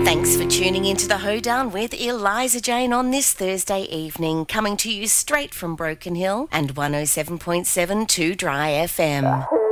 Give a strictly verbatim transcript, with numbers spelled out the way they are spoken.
Thanks for tuning into the Hoedown with Eliza Jane on this Thursday evening, coming to you straight from Broken Hill and one oh seven point seven two Dry F M.